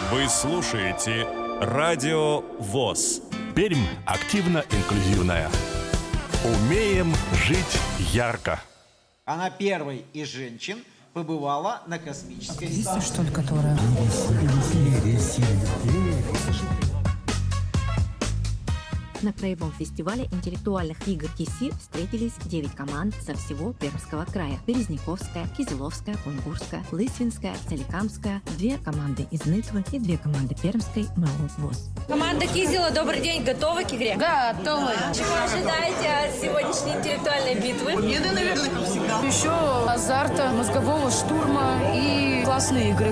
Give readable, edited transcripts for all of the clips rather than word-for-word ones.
Вы слушаете Радио ВОС. Пермь активно-инклюзивная. Умеем жить ярко. Она первой из женщин побывала на космической станции. Что ли, которая... На краевом фестивале интеллектуальных игр КИСИ встретились 9 команд со всего Пермского края. Березняковская, Кизиловская, Кунгурская, Лысвинская, Соликамская, 2 команды из Нытвы и 2 команды Пермской МЭУ ВОС. Команда Кизила, добрый день, готовы к игре? Готовы. Чего ожидаете от сегодняшней интеллектуальной битвы? Победы, наверное, как всегда. Еще азарта, мозгового штурма и классные игры.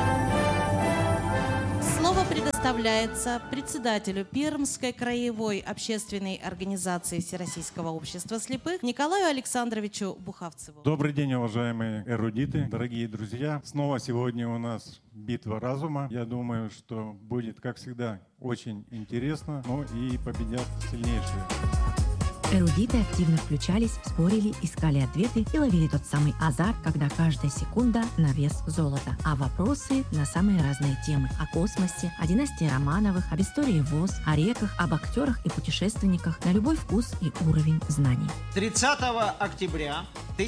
Слово предоставляется председателю Пермской краевой общественной организации Всероссийского общества слепых Николаю Александровичу Бухавцеву. Добрый день, уважаемые эрудиты, дорогие друзья. Снова сегодня у нас битва разума. Я думаю, что будет, как всегда, очень интересно, но и победят сильнейшие. Эрудиты активно включались, спорили, искали ответы и ловили тот самый азарт, когда каждая секунда на вес золота. А вопросы на самые разные темы. О космосе, о династии Романовых, об истории ВОС, о реках, об актерах и путешественниках на любой вкус и уровень знаний. 30 октября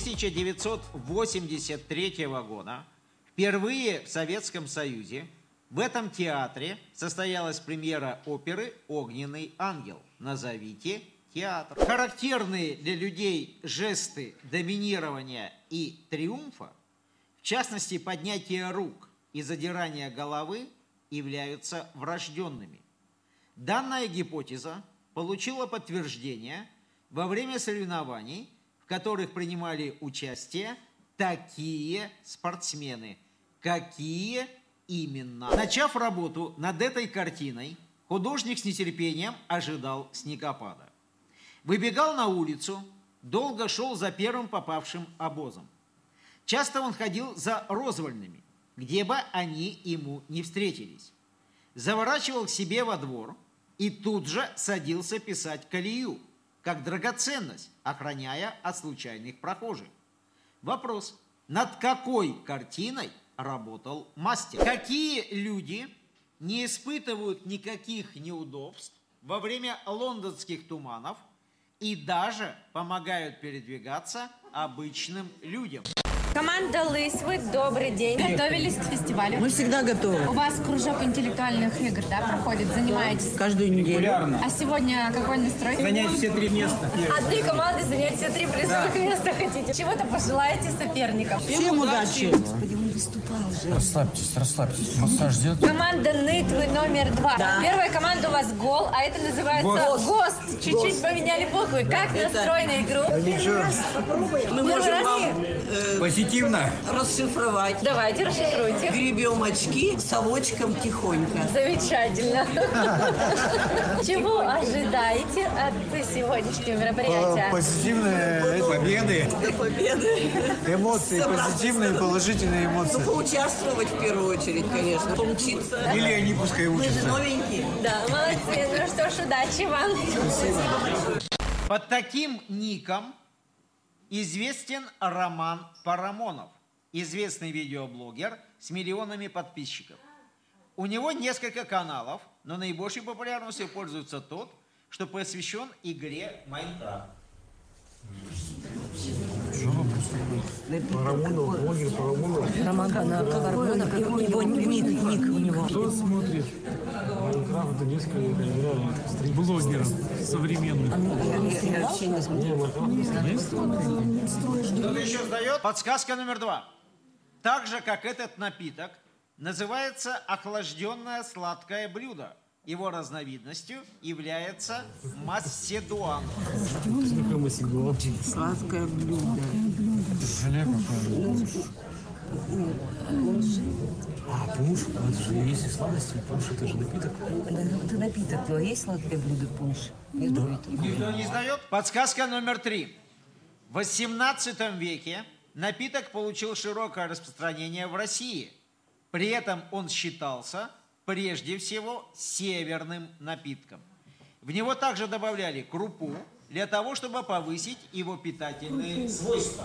1983 года впервые в Советском Союзе в этом театре состоялась премьера оперы «Огненный ангел». Назовите театр. Характерные для людей жесты доминирования и триумфа, в частности поднятие рук и задирание головы, являются врожденными. Данная гипотеза получила подтверждение во время соревнований, в которых принимали участие такие спортсмены. Какие именно? Начав работу над этой картиной, художник с нетерпением ожидал снегопада. Выбегал на улицу, долго шел за первым попавшим обозом. Часто он ходил за розвольными, где бы они ему не встретились. Заворачивал к себе во двор и тут же садился писать колею, как драгоценность, охраняя от случайных прохожих. Вопрос: над какой картиной работал мастер? Какие люди не испытывают никаких неудобств во время лондонских туманов и даже помогают передвигаться обычным людям? Команда Лысвы, добрый день. Готовились к фестивалю. Мы всегда готовы. У вас кружок интеллектуальных игр, да, проходит? Занимаетесь? Каждую неделю. А сегодня какой настрой? Занять все 3 места. А 3 команды занять все 3 призовых места хотите. Чего-то пожелаете соперникам. Всем удачи. Расслабьтесь. Массаж сделать. Команда Нытвы номер 2. Да. Первая команда у вас гол, а это называется ГОСТ. Чуть-чуть поменяли буквы. Как настрой на игру? Мы можем вам Позитивно. расшифровать. Давайте, расшифруйте. Гребем очки совочком тихонько. Замечательно. Чего ожидаете от сегодняшнего мероприятия? Позитивные победы. До победы. Эмоции, позитивные, положительные Ну, эмоции. поучаствовать в первую очередь, конечно. Поучиться. Или они пускай Мы же учатся. новенькие. Да, молодцы. Ну что ж, удачи вам. Под таким ником известен Роман Парамонов, известный видеоблогер с миллионами подписчиков. У него несколько каналов, но наибольшей популярностью пользуется тот, что посвящен игре Майнкрафт. Роман Парамонов, его ник у него. Кто смотрит Майнкрафт, это несколько блогеров современных. Кто-то еще сдает? Подсказка номер 2. Так же, как этот напиток, называется охлажденное сладкое блюдо. Его разновидностью является масседуан. Сладкое блюдо. Желе какое-то. Пунш, это же есть и сладости, пунш это же напиток. Это напиток, но есть сладкое блюдо пунш? Никто не сдает? Подсказка номер 3. В XVIII веке напиток получил широкое распространение в России. При этом он считался прежде всего северным напитком. В него также добавляли крупу, для того, чтобы повысить его питательные свойства.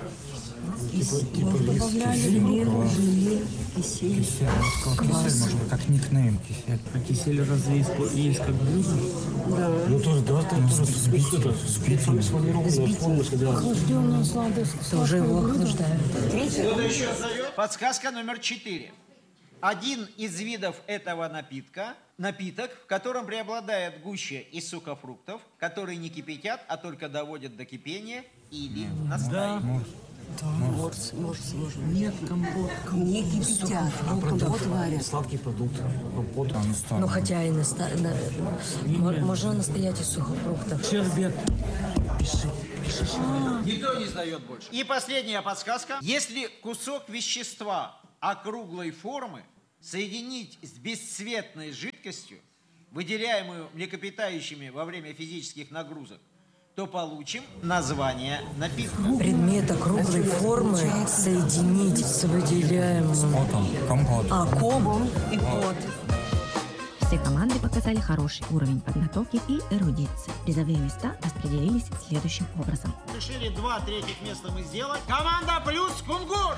Добавляли хлеб, желе, кисель, квас. Как никнейм кисель. А кисель разве есть как блюдо? Да. Ну тоже, да, там тоже специями сформированная форма. Охлажденную сладость. Уже его охлаждают. Кто-то еще зовет? Подсказка номер 4. Один из видов этого напиток, в котором преобладает гуща из сухофруктов, которые не кипятят, а только доводят до кипения или настаивают. Может. Нет, компот. Не кипятят, компот варят. Сладкий продукт. Компот. Ну, хотя и можно настоять из сухофруктов. Щербет. Пиши. Никто не сдает больше. И последняя подсказка. Если кусок вещества округлой формы соединить с бесцветной жидкостью, выделяемую млекопитающими во время физических нагрузок, то получим название напитка. Предмет округлой формы соединить с выделяемым... Компот. Ком и пот. Все команды показали хороший уровень подготовки и эрудиции. Призовые места распределились следующим образом. Решили 2 третьих места мы сделать. Команда плюс Кунгур.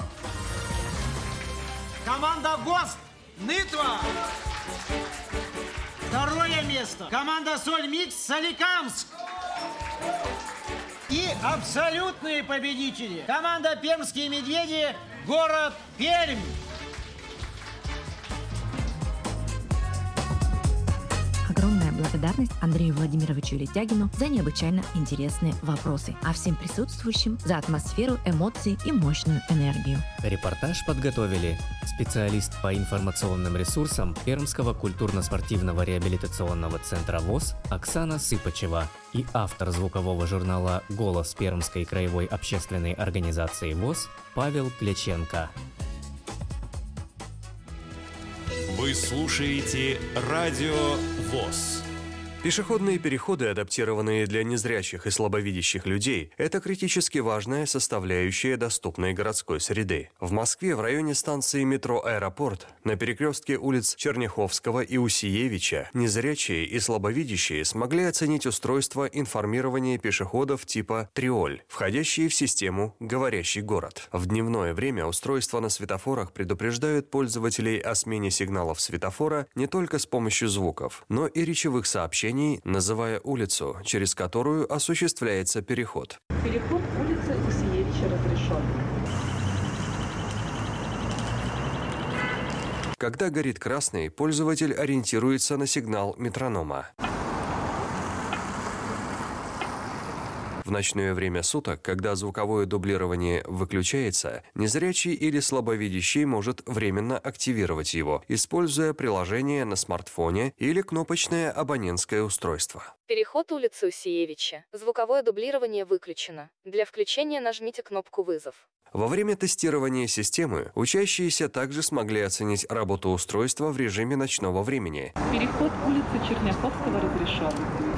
Команда ГОСТ Нытва. 2 место. Команда Соль Микс Соликамск. И абсолютные победители. Команда Пермские медведи, город Пермь. Огромная благодарность Андрею Владимировичу Летягину за необычайно интересные вопросы, а всем присутствующим за атмосферу, эмоции и мощную энергию. Репортаж подготовили специалист по информационным ресурсам Пермского культурно-спортивного реабилитационного центра ВОС Оксана Сыпачева и автор звукового журнала «Голос» Пермской краевой общественной организации ВОС Павел Тляченко. Вы слушаете Радио ВОС. Пешеходные переходы, адаптированные для незрячих и слабовидящих людей, это критически важная составляющая доступной городской среды. В Москве в районе станции метро «Аэропорт» на перекрестке улиц Черняховского и Усиевича незрячие и слабовидящие смогли оценить устройство информирования пешеходов типа «Триоль», входящие в систему «Говорящий город». В дневное время устройства на светофорах предупреждают пользователей о смене сигналов светофора не только с помощью звуков, но и речевых сообщений, называя улицу, через которую осуществляется переход. Переход улицы Усиевича разрешен. Когда горит красный, пользователь ориентируется на сигнал метронома. В ночное время суток, когда звуковое дублирование выключается, незрячий или слабовидящий может временно активировать его, используя приложение на смартфоне или кнопочное абонентское устройство. Переход улицы Усиевича. Звуковое дублирование выключено. Для включения нажмите кнопку «Вызов». Во время тестирования системы учащиеся также смогли оценить работу устройства в режиме ночного времени. Переход улицы Черняховского разрешен.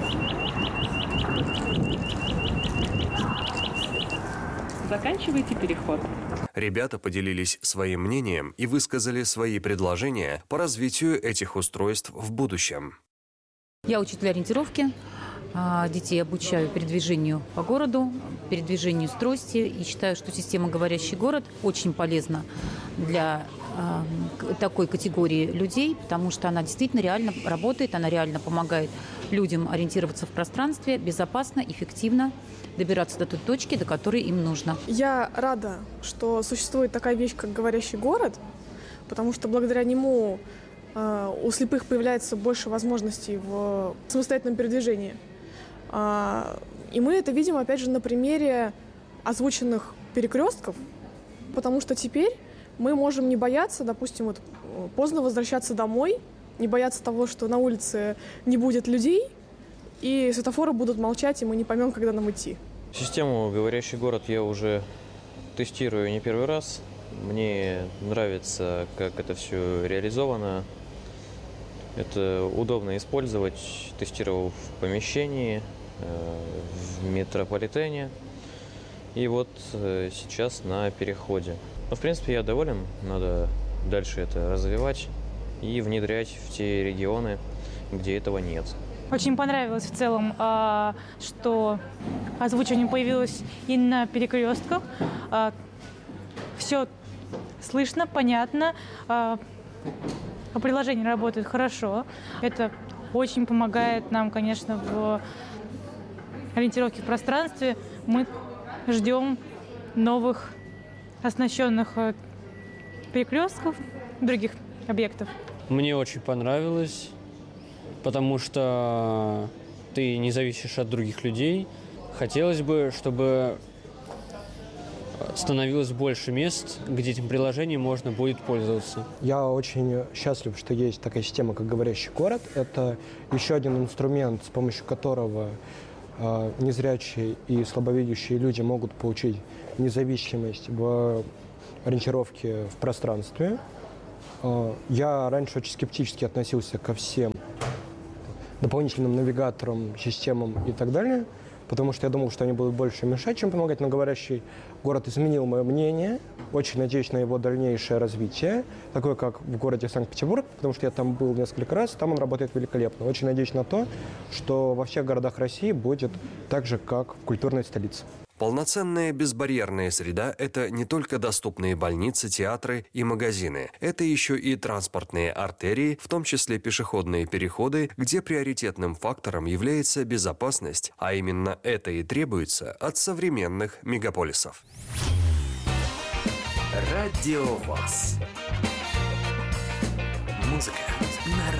Заканчивайте переход. Ребята поделились своим мнением и высказали свои предложения по развитию этих устройств в будущем. Я учитель ориентировки. Детей обучаю передвижению по городу, передвижению с трости. И считаю, что система «Говорящий город» очень полезна для такой категории людей, потому что она действительно реально работает, она реально помогает людям ориентироваться в пространстве безопасно, эффективно, добираться до той точки, до которой им нужно. Я рада, что существует такая вещь, как «Говорящий город», потому что благодаря нему у слепых появляется больше возможностей в самостоятельном передвижении. И мы это видим, опять же, на примере озвученных перекрестков, потому что теперь мы можем не бояться, допустим, вот, поздно возвращаться домой, не бояться того, что на улице не будет людей, и светофоры будут молчать, и мы не поймем, когда нам идти. Систему «Говорящий город» я уже тестирую не первый раз. Мне нравится, как это все реализовано. Это удобно использовать. Тестировал в помещении, в метрополитене. И вот сейчас на переходе. Но, в принципе, я доволен. Надо дальше это развивать и внедрять в те регионы, где этого нет. Очень понравилось в целом, что озвучивание появилось и на перекрестках. Все слышно, понятно. Приложение работает хорошо. Это очень помогает нам, конечно, в ориентировке в пространстве. Мы ждем новых оснащенных перекрестков, других объектов. Мне очень понравилось, потому что ты не зависишь от других людей. Хотелось бы, чтобы становилось больше мест, где этим приложением можно будет пользоваться. Я очень счастлив, что есть такая система, как «Говорящий город». Это еще один инструмент, с помощью которого незрячие и слабовидящие люди могут получить независимость в ориентировке в пространстве. Я раньше очень скептически относился ко всем дополнительным навигаторам, системам и так далее, потому что я думал, что они будут больше мешать, чем помогать. Но «Говорящий город» изменил мое мнение. Очень надеюсь на его дальнейшее развитие, такое как в городе Санкт-Петербург, потому что я там был несколько раз, там он работает великолепно. Очень надеюсь на то, что во всех городах России будет так же, как в культурной столице. Полноценная безбарьерная среда – это не только доступные больницы, театры и магазины. Это еще и транспортные артерии, в том числе пешеходные переходы, где приоритетным фактором является безопасность, а именно это и требуется от современных мегаполисов. Радио ВОС. Музыка на